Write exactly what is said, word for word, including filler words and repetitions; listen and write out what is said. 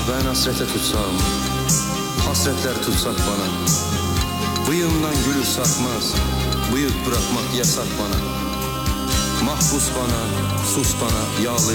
ben hasrete tutsam, hasretler tutsak bana. Bıyığımdan gülü sarkmaz, bıyık bırakmak yasak bana. Mahpus bana, sus bana, yağlı